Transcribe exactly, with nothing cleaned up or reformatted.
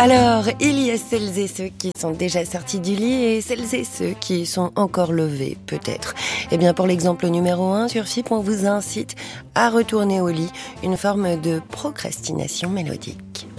Alors, il y a celles et ceux qui sont déjà sortis du lit et celles et ceux qui sont encore levés, peut-être. Eh bien, pour l'exemple numéro un, sur F I P, on vous incite à retourner au lit, une forme de procrastination mélodique.